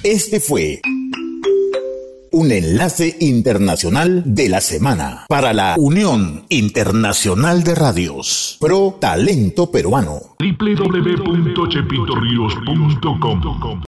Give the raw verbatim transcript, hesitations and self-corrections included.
Este fue un enlace internacional de la semana para la Unión Internacional de Radios Pro Talento Peruano. doble u doble u doble u punto chepito ríos punto com